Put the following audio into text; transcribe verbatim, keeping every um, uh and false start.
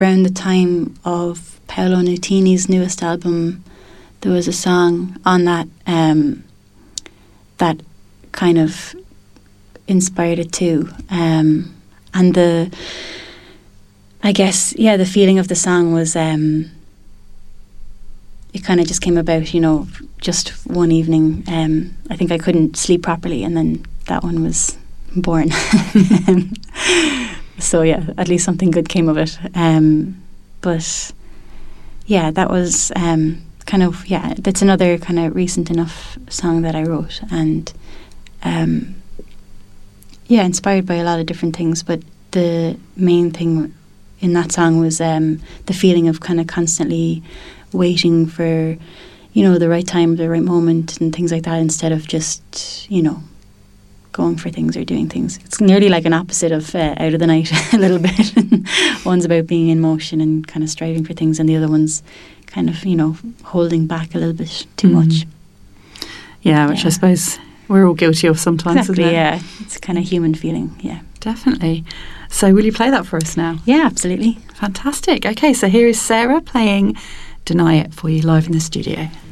Around the time of Paolo Nutini's newest album, there was a song on that um, that kind of inspired it too. Um, and the, I guess, yeah, the feeling of the song was, um, it kind of just came about, you know, just one evening. Um, I think I couldn't sleep properly, and then that one was born. So yeah, at least something good came of it. Um, but yeah, that was um, kind of, yeah, that's another kind of recent enough song that I wrote. And um, yeah, inspired by a lot of different things. But the main thing in that song was um, the feeling of kind of constantly waiting for, you know, the right time, the right moment and things like that, instead of just, you know, going for things or doing things. It's nearly like an opposite of uh, Out of the Night a little bit. One's about being in motion and kind of striving for things, and the other one's kind of, you know, holding back a little bit too mm. much. Yeah, which yeah. I suppose we're all guilty of sometimes, exactly, isn't it? Yeah, it's a kind of human feeling, yeah. Definitely. So will you play that for us now? Yeah, absolutely. Fantastic. Okay, so here is Sarah playing Deny It for you live in the studio.